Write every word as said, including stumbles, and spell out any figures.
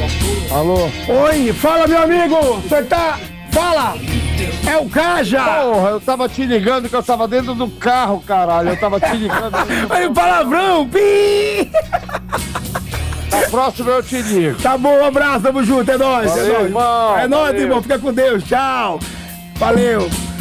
Alô? Oi, fala, meu amigo! Você tá... Fala! É o Caja! Porra, eu tava te ligando que eu tava dentro do carro, caralho. Eu tava te ligando. Olha o palavrão! Pi! Na próxima eu te ligo. Tá bom, um abraço, tamo junto, é nóis! Valeu, é nóis, irmão, é nóis, valeu. irmão, fica com Deus, tchau! Valeu!